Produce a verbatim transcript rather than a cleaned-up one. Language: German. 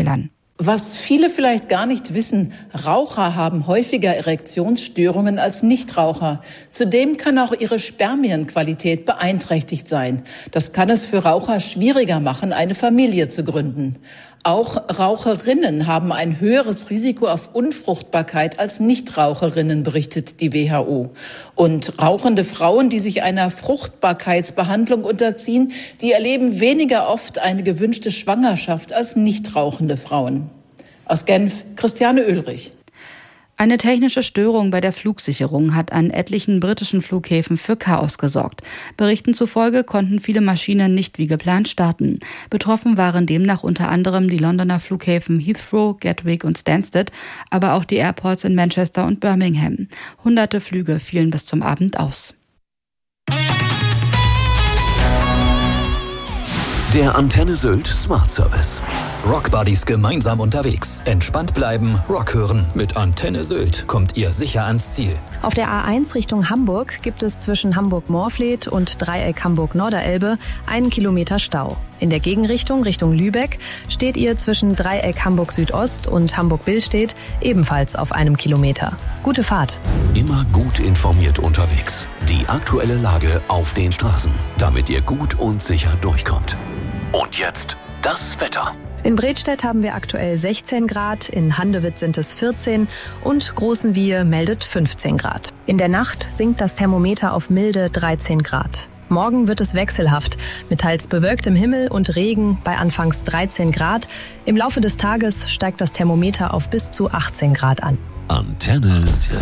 Mittelsmälern. Was viele vielleicht gar nicht wissen, Raucher haben häufiger Erektionsstörungen als Nichtraucher. Zudem kann auch ihre Spermienqualität beeinträchtigt sein. Das kann es für Raucher schwieriger machen, eine Familie zu gründen. Auch Raucherinnen haben ein höheres Risiko auf Unfruchtbarkeit als Nichtraucherinnen, berichtet die W H O. Und rauchende Frauen, die sich einer Fruchtbarkeitsbehandlung unterziehen, die erleben weniger oft eine gewünschte Schwangerschaft als nichtrauchende Frauen. Aus Genf, Christiane Oehlrich. Eine technische Störung bei der Flugsicherung hat an etlichen britischen Flughäfen für Chaos gesorgt. Berichten zufolge konnten viele Maschinen nicht wie geplant starten. Betroffen waren demnach unter anderem die Londoner Flughäfen Heathrow, Gatwick und Stansted, aber auch die Airports in Manchester und Birmingham. Hunderte Flüge fielen bis zum Abend aus. Der Antenne Sylt Smart Service. Rockbuddies gemeinsam unterwegs. Entspannt bleiben, Rock hören. Mit Antenne Sylt kommt ihr sicher ans Ziel. Auf der A eins Richtung Hamburg gibt es zwischen Hamburg-Morfleet und Dreieck Hamburg-Norderelbe einen Kilometer Stau. In der Gegenrichtung Richtung Lübeck steht ihr zwischen Dreieck Hamburg-Südost und Hamburg-Billstedt ebenfalls auf einem Kilometer. Gute Fahrt. Immer gut informiert unterwegs. Die aktuelle Lage auf den Straßen, damit ihr gut und sicher durchkommt. Und jetzt das Wetter. In Bredstedt haben wir aktuell sechzehn Grad, in Handewitt sind es vierzehn und Großenwiehe meldet fünfzehn Grad. In der Nacht sinkt das Thermometer auf milde dreizehn Grad. Morgen wird es wechselhaft, mit teils bewölktem Himmel und Regen bei anfangs dreizehn Grad. Im Laufe des Tages steigt das Thermometer auf bis zu achtzehn Grad an. Antenne Sylt.